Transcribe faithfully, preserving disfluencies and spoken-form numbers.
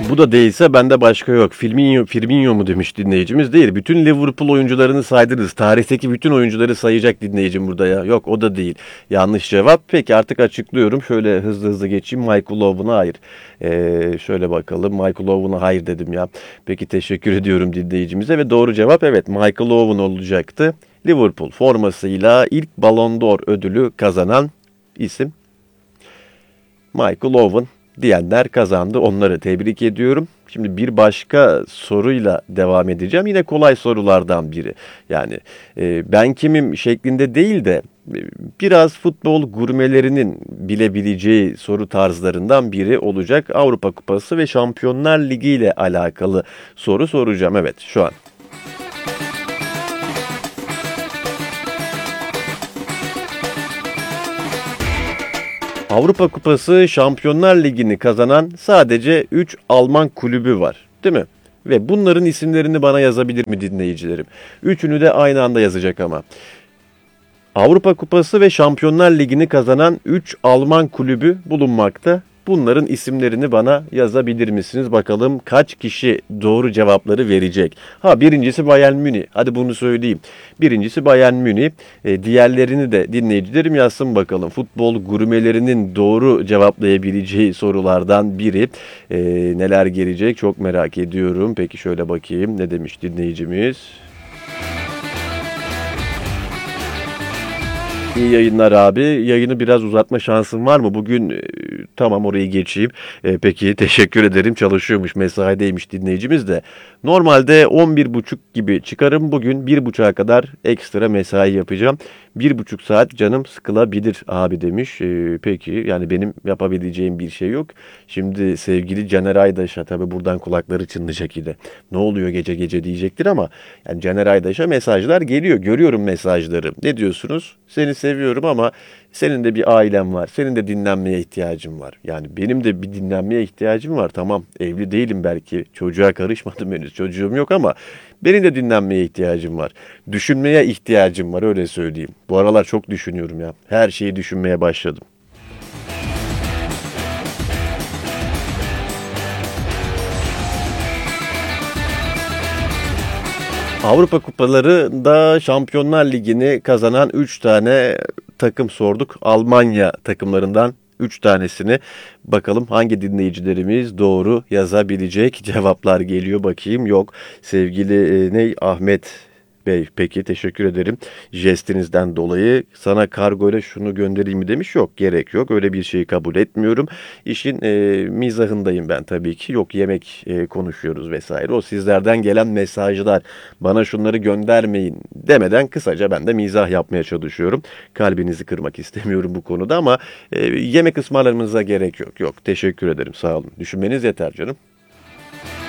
Bu da değilse bende başka yok. Firmino, Firmino mu demiş dinleyicimiz, değil. Bütün Liverpool oyuncularını saydınız. Tarihteki bütün oyuncuları sayacak dinleyicim burada ya. Yok, o da değil. Yanlış cevap. Peki artık açıklıyorum. Şöyle hızlı hızlı geçeyim. Michael Owen'a hayır. Ee, şöyle bakalım. Michael Owen'a hayır dedim ya. Peki teşekkür ediyorum dinleyicimize ve doğru cevap evet Michael Owen olacaktı. Liverpool formasıyla ilk Ballon d'Or ödülü kazanan isim Michael Owen diyenler kazandı. Onları tebrik ediyorum. Şimdi bir başka soruyla devam edeceğim. Yine kolay sorulardan biri. Yani e, ben kimim şeklinde değil de e, biraz futbol gurmelerinin bilebileceği soru tarzlarından biri olacak. Avrupa Kupası ve Şampiyonlar Ligi ile alakalı soru soracağım. Evet, şu an. Avrupa Kupası Şampiyonlar Ligi'ni kazanan sadece üç Alman kulübü var, değil mi? Ve bunların isimlerini bana yazabilir mi dinleyicilerim? Üçünü de aynı anda yazacak ama. Avrupa Kupası ve Şampiyonlar Ligi'ni kazanan üç Alman kulübü bulunmakta. Bunların isimlerini bana yazabilir misiniz? Bakalım kaç kişi doğru cevapları verecek. Ha, birincisi Bayern Münih. Hadi bunu söyleyeyim. Birincisi Bayern Münih. E, diğerlerini de dinleyicilerim yazsın bakalım. Futbol gurmelerinin doğru cevaplayabileceği sorulardan biri. E, neler gelecek çok merak ediyorum. Peki şöyle bakayım. Ne demiş dinleyicimiz? İyi yayınlar abi. Yayını biraz uzatma şansın var mı? Bugün e, tamam, orayı geçeyim. E, peki teşekkür ederim. Çalışıyormuş, mesaideymiş dinleyicimiz de. Normalde on bir buçuk gibi çıkarım. Bugün bir buçuğa kadar ekstra mesai yapacağım. Bir buçuk saat canım sıkılabilir abi demiş. E, peki yani benim yapabileceğim bir şey yok. Şimdi sevgili Caner Aydaş'a tabii buradan kulakları çınlayacak yine. Ne oluyor gece gece diyecektir ama yani Caner Aydaş'a mesajlar geliyor. Görüyorum mesajları. Ne diyorsunuz? Seni seviyorum ama senin de bir ailen var. Senin de dinlenmeye ihtiyacın var. Yani benim de bir dinlenmeye ihtiyacım var. Tamam, evli değilim belki. Çocuğa karışmadım henüz. Çocuğum yok ama benim de dinlenmeye ihtiyacım var. Düşünmeye ihtiyacım var, öyle söyleyeyim. Bu aralar çok düşünüyorum ya. Her şeyi düşünmeye başladım. Avrupa Kupalarında Şampiyonlar Ligi'ni kazanan üç tane takım sorduk. Almanya takımlarından üç tanesini. Bakalım hangi dinleyicilerimiz doğru yazabilecek? Cevaplar geliyor, bakayım. Yok. Sevgili e, ne Ahmet Bey, peki teşekkür ederim jestinizden dolayı. Sana kargo ile şunu göndereyim mi demiş. Yok, gerek yok. Öyle bir şeyi kabul etmiyorum. İşin e, mizahındayım ben tabii ki. Yok, yemek e, konuşuyoruz vesaire. O sizlerden gelen mesajlar, bana şunları göndermeyin demeden kısaca ben de mizah yapmaya çalışıyorum. Kalbinizi kırmak istemiyorum bu konuda ama e, yemek ısmarlamanıza gerek yok. Yok, teşekkür ederim, sağ olun. Düşünmeniz yeter canım.